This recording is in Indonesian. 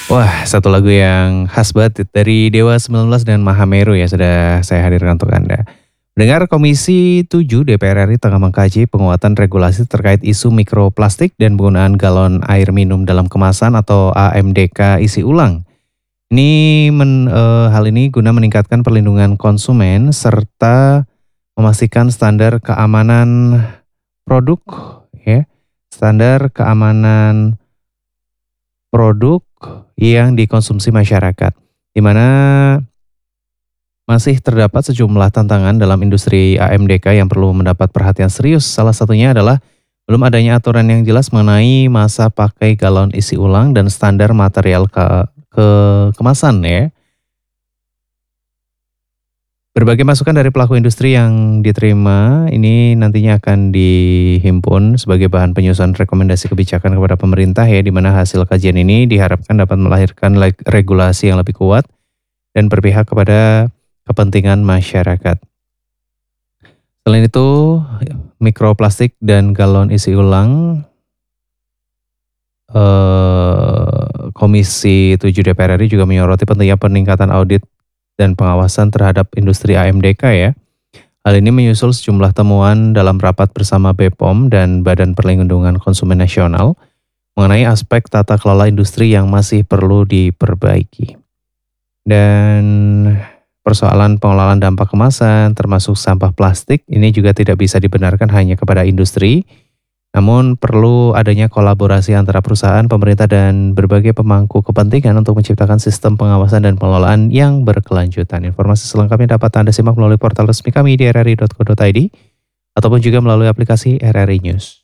Wah, satu lagu yang khas banget dari Dewa 19 dan Mahameru ya sudah saya hadirkan untuk Anda. Dengar Komisi 7 DPR RI tengah mengkaji penguatan regulasi terkait isu mikroplastik dan penggunaan galon air minum dalam kemasan atau AMDK isi ulang. Hal ini guna meningkatkan perlindungan konsumen serta memastikan standar keamanan produk ya. Standar keamanan produk yang dikonsumsi masyarakat, di mana masih terdapat sejumlah tantangan dalam industri AMDK yang perlu mendapat perhatian serius. Salah satunya adalah belum adanya aturan yang jelas mengenai masa pakai galon isi ulang dan standar material kemasan ya. Berbagai masukan dari pelaku industri yang diterima ini nantinya akan dihimpun sebagai bahan penyusunan rekomendasi kebijakan kepada pemerintah ya, di mana hasil kajian ini diharapkan dapat melahirkan regulasi yang lebih kuat dan berpihak kepada kepentingan masyarakat. Selain itu, mikroplastik dan galon isi ulang, Komisi 7 DPR RI juga menyoroti pentingnya peningkatan audit dan pengawasan terhadap industri AMDK ya. Hal ini menyusul sejumlah temuan dalam rapat bersama BPOM dan Badan Perlindungan Konsumen Nasional mengenai aspek tata kelola industri yang masih perlu diperbaiki. Dan persoalan pengelolaan dampak kemasan termasuk sampah plastik ini juga tidak bisa dibenarkan hanya kepada industri, namun perlu adanya kolaborasi antara perusahaan, pemerintah, dan berbagai pemangku kepentingan untuk menciptakan sistem pengawasan dan pengelolaan yang berkelanjutan. Informasi selengkapnya dapat Anda simak melalui portal resmi kami di rri.co.id ataupun juga melalui aplikasi RRI News.